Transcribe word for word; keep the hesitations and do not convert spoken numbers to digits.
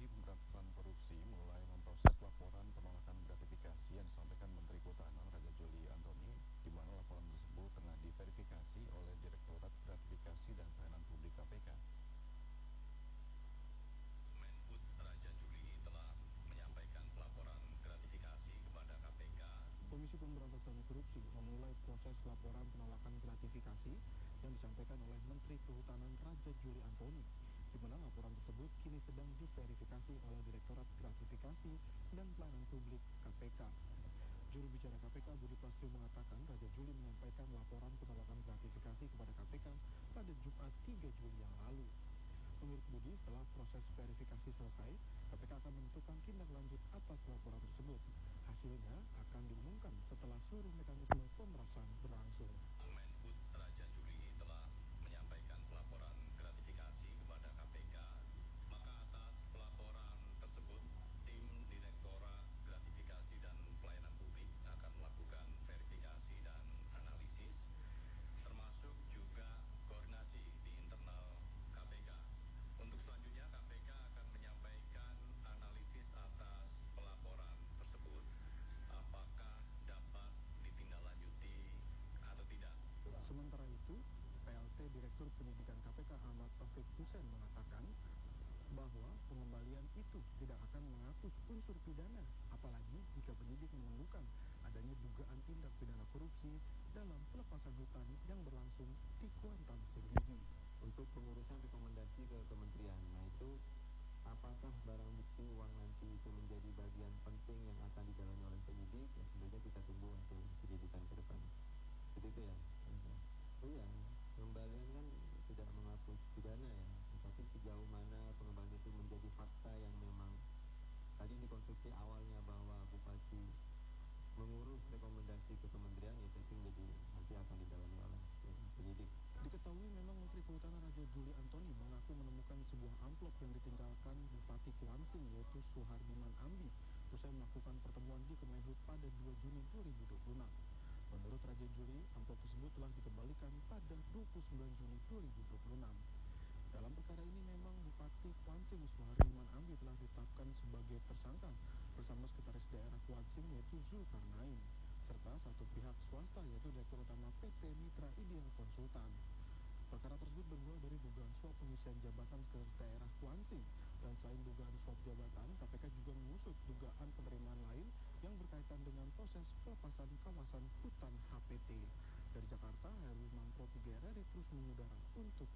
Komisi Pemberantasan Korupsi mulai memproses laporan penolakan gratifikasi yang disampaikan Menteri Kehutanan Raja Juli Antoni, di mana laporan tersebut tengah diverifikasi oleh Direktorat Gratifikasi dan Pelayanan Publik K P K. Menhub Raja Juli telah menyampaikan pelaporan gratifikasi kepada K P K. Komisi Pemberantasan Korupsi memulai proses laporan penolakan gratifikasi yang disampaikan oleh Menteri Kehutanan Raja Juli Antoni, di mana laporan tersebut kini sedang diverifikasi oleh Direktorat Gratifikasi dan Pelayanan Publik K P K. Juru bicara K P K Budi Prasetyo mengatakan Raja Juli menyampaikan laporan penolakan gratifikasi kepada K P K pada Jumat tiga Juli yang lalu. Menurut Budi, setelah proses verifikasi selesai, K P K akan menentukan tindak lanjut atas laporan tersebut. Hasilnya akan diumumkan setelah seluruh mekanisme pemerasan berlangsung. Menhub Raja Juli telah menyampaikan pelaporan gratifikasi kepada K P K. Maka atas pelaporan tersebut, tim Direktorat Gratifikasi dan Pelayanan Publik akan melakukan verifikasi dan analisis, termasuk juga koordinasi di internal K P K. Untuk selanjutnya, K P K akan menyampaikan analisis atas pelaporan tersebut, apakah dapat ditindaklanjuti atau tidak. Sementara itu, P L T Direktur Penyidikan K P K Ahmad Taufik Hussein mengatakan bahwa pengembalian itu tidak akan menghapus unsur pidana, apalagi jika penyidik menemukan adanya dugaan tindak pidana korupsi dalam pelepasan hutan yang berlangsung di Kuantan Senggigi. Untuk pengurusan rekomendasi ke kementerian, nah itu apakah barang bukti uang nanti itu menjadi bagian penting yang akan didalami oleh penyidik, ya tentunya kita tunggu hasil penyidikan ke depan. Jadi itu ya. Iya, pengembalian kan tidak menghapus pidana ya, tapi sejauh mana pengembalian itu menjadi fakta yang memang tadi dikonstruksi awalnya bahwa bupati mengurus rekomendasi ke kementerian, itu itu menjadi nanti akan didalami oleh penyidik. Diketahui memang Menteri Kehutanan Raja Juli Antoni mengaku menemukan sebuah amplop yang ditinggalkan Bupati Kuansing, yaitu Suhardiman Ambi, usai melakukan pertemuan di Kemenhub pada dua Juni dua ribu dua puluh enam. Menurut Raja Juli, amplop tersebut telah dikembalikan pada dua puluh sembilan Juni dua ribu dua puluh enam. Dalam perkara ini memang Bupati Kuansing Suhardiman Ambi telah ditetapkan sebagai tersangka bersama Sekretaris Daerah Kuansing yaitu Zulkarnain, serta satu pihak swasta yaitu Direktur Utama P T Mitra Ideal Konsultan. Perkara tersebut bermula dari dugaan suap pengisian jabatan ke daerah Kuansing, dan selain dugaan suap jabatan, K P K juga mengusut dugaan penerimaan lain yang berkaitan dengan proses pelepasan kawasan hutan H P T. Dari Jakarta, Herwi Mampro tiga R R I terus mengudara untuk